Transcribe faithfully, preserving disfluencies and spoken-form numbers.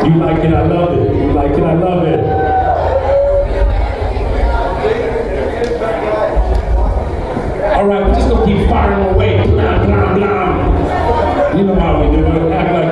You like it, I love it. You like it, I love it. All right, we're just gonna keep firing away. Blah, blah, blah. You know how we do it. Act like